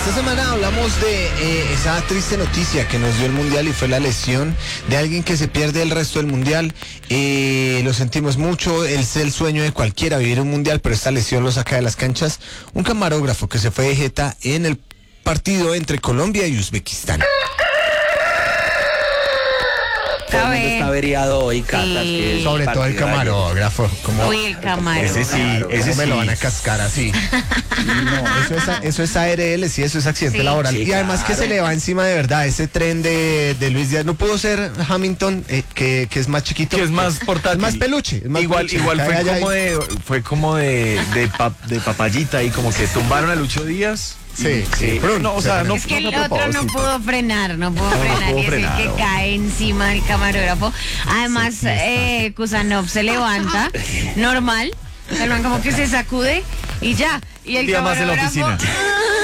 Esta semana hablamos de esa triste noticia que nos dio el Mundial y fue la lesión de alguien que se pierde el resto del Mundial. Lo sentimos mucho, es el sueño de cualquiera vivir un Mundial, pero esta lesión lo saca de las canchas. Un camarógrafo que se fue de jeta en el partido entre Colombia y Uzbekistán. Todo el mundo está averiado hoy, Cata. Sí. Sobre todo el camarógrafo. Uy, el camarógrafo. Ese sí, ese me lo van a cascar así. No, eso es ARL, sí, eso es accidente Sí. laboral. Sí, y además claro. que se le va encima de verdad ese tren de Luis Díaz. No pudo ser Hamilton, que es más chiquito. Que es más portátil. Es más peluche. es más Igual peluche. fue como de papayita y como que tumbaron a Lucho Díaz. Sí, sí. No, o sea, no. Es que el fue a otro no propósito. pudo frenar, y es el que cae encima del camarógrafo. Además, Kusanov se levanta, normal, el man como que se sacude y ya. Y el Día más en la camarógrafo... oficina.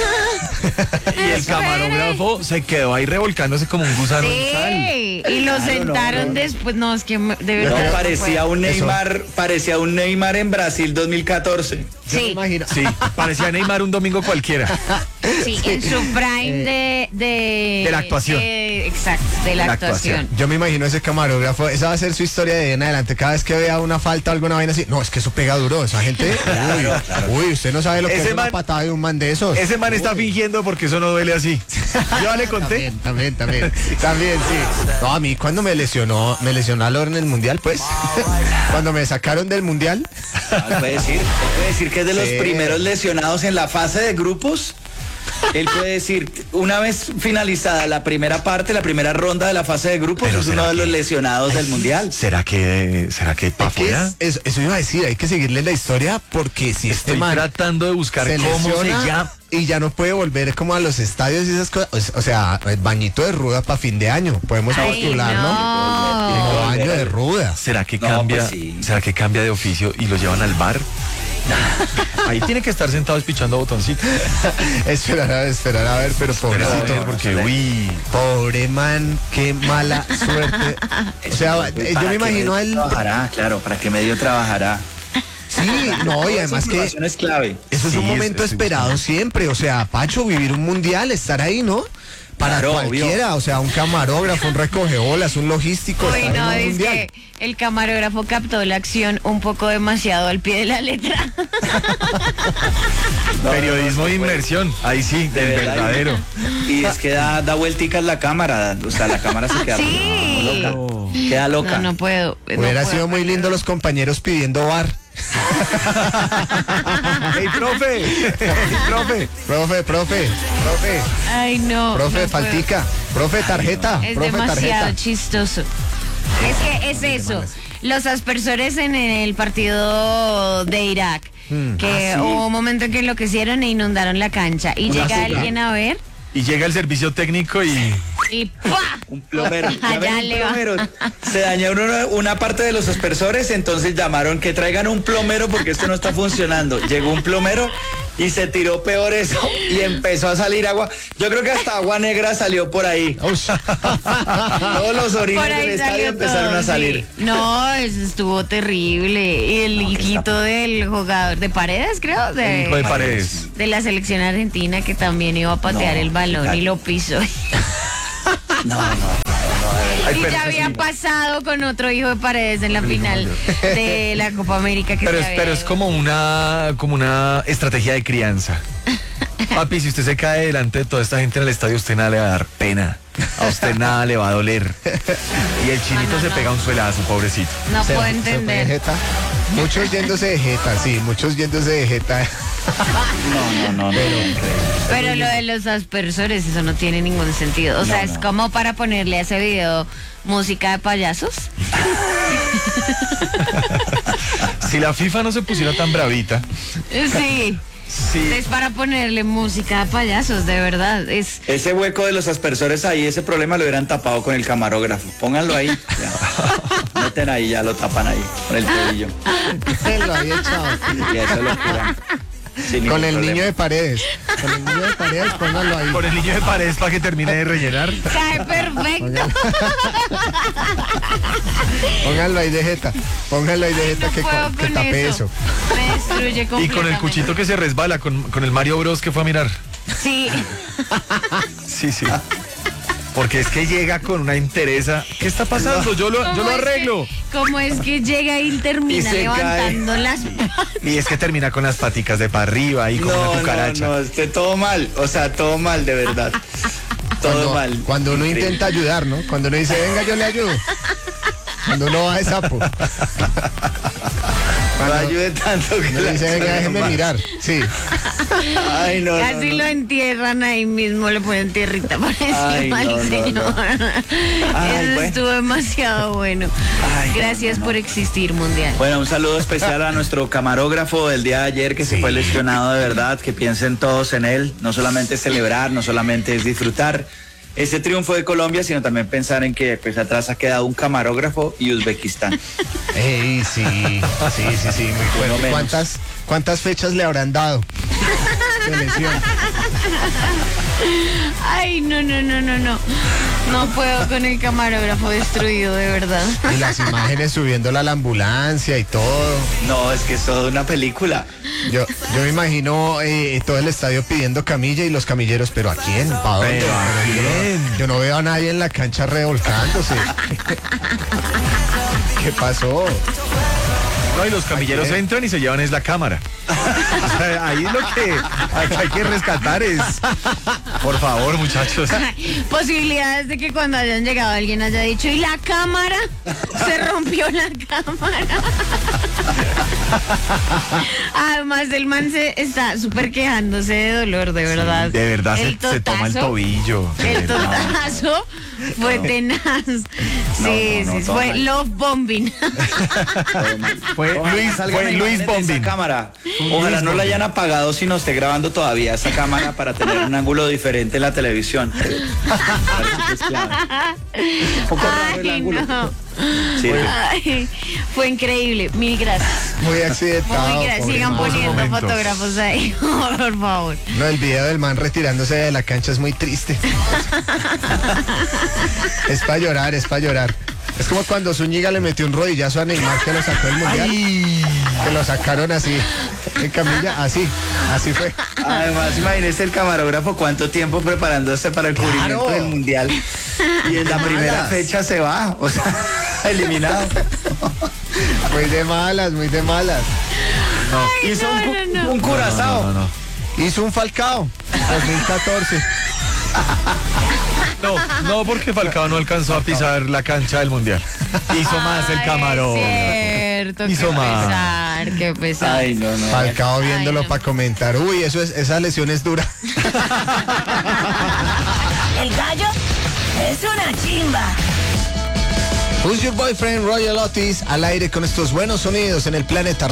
Y el camarógrafo se quedó ahí revolcándose como un gusano en sal. Sí, y lo sentaron después. No, es que de verdad. No, parecía fue. un Neymar en Brasil 2014. Yo me Sí, imagino. Sí, parecía Neymar un domingo cualquiera. sí, en su prime de la actuación. Exacto, de la actuación. Yo me imagino ese camarógrafo, esa va a ser su historia de ahí en adelante. Cada vez que vea una falta o alguna vaina así, no, es que eso pega duro, esa gente. Uy, usted no sabe lo que Ese es una man- patada de un man de esos. Ese man está fingiendo porque eso no duele así. Yo le conté. También, sí. No, a mí cuando me lesionó Alor en el Mundial, pues, cuando me sacaron del Mundial, Él puede decir que es de los Sí. primeros lesionados en la fase de grupos. Él puede decir, una vez finalizada la primera parte, la primera ronda de la fase de grupos, Pero es uno ¿será de los que- lesionados del Mundial. ¿Será que para ¿qué afuera? es? Eso iba a decir, hay que seguirle la historia porque si este Estoy man tratando de buscar se cómo se lesiona llama. y ya no puede volver como a los estadios y esas cosas, o sea, el bañito de ruda para fin de año, podemos Ay, postular, ¿no? no. Baño de ruda. ¿Será que No, cambia? pues sí. ¿Será que cambia de oficio y lo llevan al bar? Ahí tiene que estar sentado espichando botoncitos. Esperar a ver, pero pobrecito. Porque, uy, Pobre man, qué mala suerte. O sea, yo me imagino a él. Trabajará, claro, para qué medio trabajará. Sí, no, y además que Esa es clave. eso es un Sí, momento estoy esperado buscando. siempre. O sea, Pacho, vivir un mundial, estar ahí, ¿no? Para Claro, cualquiera, o sea, un camarógrafo, un recogebolas, un logístico. Uy, estar no, en un es mundial. que el camarógrafo captó la acción un poco demasiado al pie de la letra. periodismo de inmersión. Ahí sí, De del verdad, verdadero. Y es que da vuelticas la cámara, o sea, la cámara se queda Sí. loca. Queda loca. No puedo. no Hubiera puedo. sido muy lindo los compañeros pidiendo bar. ¡Ey, profe! Profe. Ay, no. Profe, no puedo. faltica. Profe, tarjeta. Es Profe, demasiado tarjeta. chistoso. Es que es eso. Los aspersores en el partido de Irak, que sí. hubo un momento en que enloquecieron e inundaron la cancha. Y llega alguien a ver Y llega el servicio técnico y y ¡pua! Un plomero. Allá Llamen un le va. plomero. Se dañaron una parte de los aspersores, entonces llamaron que traigan un plomero porque esto no está funcionando. Llegó un plomero y se tiró peor eso y empezó a salir agua. Yo creo que hasta agua negra salió por ahí. Todos los orines Por del ahí estadio salió empezaron todo, a salir. sí. No, eso estuvo terrible. Y el hijito del jugador de Paredes, creo, hijo de Paredes. de la selección argentina, que también iba a patear No, el balón y lo pisó. No. Ay, Y pero ya eso había sí. pasado con otro hijo de Paredes en la final de la Copa América que Pero se es, había pero es ido. como una estrategia de crianza. Papi, si usted se cae delante de toda esta gente en el estadio, usted nada le va a dar pena. A usted nada le va a doler. Y el chinito No. se pega un suelazo, pobrecito. No Se- puedo se fue de entender. jeta. Muchos yéndose de jeta, sí, muchos yéndose de jeta. No. Pero lo de los aspersores, eso no tiene ningún sentido. O sea, es como para ponerle a ese video música de payasos. Si la FIFA no se pusiera tan bravita, Sí. sí. Es para ponerle música de payasos, de verdad. Es Ese hueco de los aspersores ahí, ese problema lo hubieran tapado con el camarógrafo. Pónganlo ahí. Ya. Meten ahí, ya lo tapan ahí, con el tobillo. Lo había echado. Y eso lo curan. Sin ningún Con el problema. niño de Paredes. Con el niño de Paredes, póngalo ahí. Con el niño de Paredes para que termine de rellenar. cae perfecto. Póngalo ahí de jeta. Póngalo ahí de jeta No que, puedo que con tape eso. eso. Me destruye Y completamente. con el cuchito que se resbala, con el Mario Bros que fue a mirar. Sí. Sí, sí. Porque es que llega con una entereza. ¿Qué está pasando? Yo lo arreglo. ¿Cómo es que llega y termina Y se levantando las Y es que termina con las paticas de para arriba y como una cucaracha. No, todo mal, o sea, todo mal, de verdad. Todo mal. Cuando uno Increíble. intenta ayudar, ¿no? Cuando uno dice, venga, yo le ayudo. Cuando uno va de sapo. No ayude tanto que Uno la dice, venga, cosa déjeme mal. mirar. Sí. Ay, no, Casi no, lo no. entierran ahí mismo, le ponen tierrita por Ay, encima no, al no, señor. no. Ay, Eso bueno. estuvo demasiado bueno. Ay, Gracias no, no. por existir, Mundial. Bueno, un saludo especial a nuestro camarógrafo del día de ayer que se fue lesionado de verdad, que piensen todos en él, no solamente es celebrar, no solamente es disfrutar este triunfo de Colombia, sino también pensar en que pues atrás ha quedado un camarógrafo y Uzbekistán. Ey, sí, muy bueno. menos. ¿Cuántas fechas le habrán dado? De lesión. Ay, no. No puedo con el camarógrafo destruido, de verdad. Y las imágenes subiéndola a la ambulancia y todo. No, es que es toda una película. Yo me imagino todo el estadio pidiendo camilla y los camilleros, ¿pero a quién? ¿Para dónde? ¿Pero a quién? Yo no veo a nadie en la cancha revolcándose. ¿Qué pasó? No, y los camilleros entran y se llevan es la cámara. O sea, ahí lo que hay que rescatar es, por favor, muchachos. Posibilidades de que cuando hayan llegado alguien haya dicho, ¿y la cámara? Se rompió la cámara. Además, el man se está súper quejándose de dolor, de verdad. De verdad El se toma el totazo, tobillo. de El verdad. totazo fue tenaz. Sí, todo fue mal. love bombing. Fue Luis Bombín. Esa cámara. Ojalá no la hayan apagado si no esté grabando todavía esa cámara para tener un ángulo diferente en la televisión. Parece que es clave. Un poco raro el Ay, ángulo. no. Sirve. Ay, fue increíble. Mil gracias. Muy accidentado. Muy gracias. pobre Sigan man. poniendo momentos. fotógrafos ahí, por favor. No, el video del man retirándose de la cancha es muy triste. Es para llorar, es para llorar. Es como cuando Zúñiga le metió un rodillazo a Neymar que lo sacó del mundial. Que lo sacaron así, en camilla, así fue. Además, imagínese el camarógrafo cuánto tiempo preparándose para el cubrimiento del mundial. Y en la primera fecha se va, o sea, eliminado. Muy de malas, muy de malas. Ay, Hizo no. un curazao. No. Hizo un Falcao, 2014. No, porque Falcao no alcanzó a pisar la cancha del mundial. Hizo más el camarón. Es cierto, Hizo qué más. pesar, qué pesar. Ay, no. Falcao viéndolo Ay, no. para comentar. Uy, esa lesión es dura. El gallo es una chimba. Who's Your Boyfriend, Royal Otis, al aire con estos buenos sonidos en el planeta